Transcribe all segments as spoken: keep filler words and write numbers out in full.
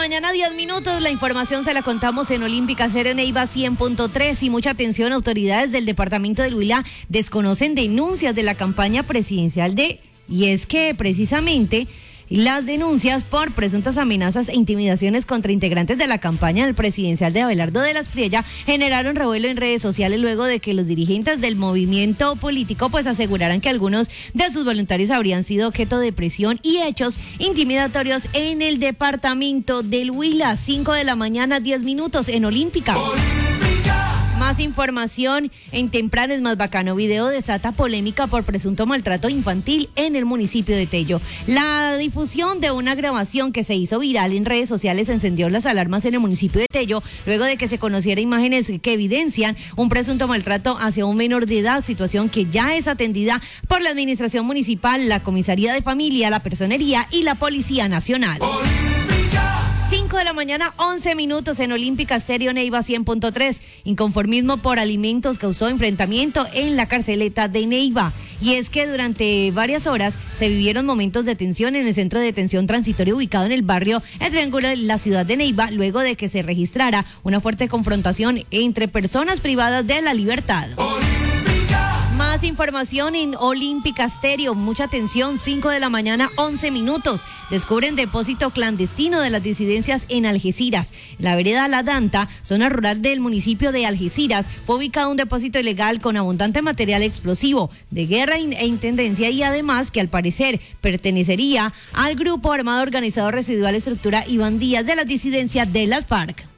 mañana, diez minutos. La información se la contamos en Olímpica Estéreo Neiva cien punto tres. Y mucha atención, autoridades del departamento del Huila desconocen denuncias de la campaña presidencial de... Y es que precisamente... las denuncias por presuntas amenazas e intimidaciones contra integrantes de la campaña del presidencial de Abelardo de las Priella generaron revuelo en redes sociales luego de que los dirigentes del movimiento político pues aseguraran que algunos de sus voluntarios habrían sido objeto de presión y hechos intimidatorios en el departamento del Huila. cinco de la mañana, diez minutos en Olímpica. Más información en Temprano es más bacano. Video desata polémica por presunto maltrato infantil en el municipio de Tello. La difusión de una grabación que se hizo viral en redes sociales encendió las alarmas en el municipio de Tello luego de que se conociera imágenes que evidencian un presunto maltrato hacia un menor de edad, situación que ya es atendida por la administración municipal, la comisaría de familia, la personería y la Policía Nacional. cinco de la mañana, once minutos en Olímpica Estéreo Neiva cien punto tres. Inconformismo por alimentos causó enfrentamiento en la carceleta de Neiva. Y es que durante varias horas se vivieron momentos de tensión en el centro de detención transitorio ubicado en el barrio El Triángulo de la ciudad de Neiva, luego de que se registrara una fuerte confrontación entre personas privadas de la libertad. Más información en Olímpica Estéreo. Mucha atención, cinco de la mañana, once minutos. Descubren depósito clandestino de las disidencias en Algeciras. En la vereda La Danta, zona rural del municipio de Algeciras, fue ubicado un depósito ilegal con abundante material explosivo de guerra e intendencia y además que al parecer pertenecería al grupo armado organizado residual estructura Iván Díaz de las disidencias de las FARC.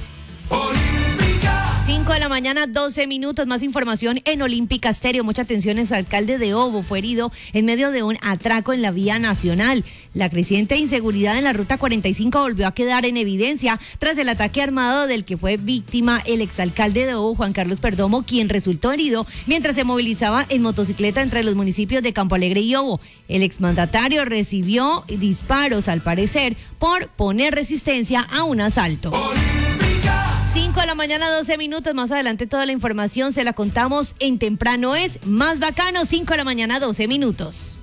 cinco de la mañana, doce minutos. Más información en Olímpica Estéreo. Mucha atención, el alcalde de Obo fue herido en medio de un atraco en la vía nacional. La creciente inseguridad en la ruta cuarenta y cinco volvió a quedar en evidencia tras el ataque armado del que fue víctima el exalcalde de Obo, Juan Carlos Perdomo, quien resultó herido mientras se movilizaba en motocicleta entre los municipios de Campo Alegre y Obo. El exmandatario recibió disparos, al parecer, por poner resistencia a un asalto. cinco de la mañana, doce minutos. Más adelante toda la información se la contamos en Temprano es más bacano. cinco de la mañana, doce minutos.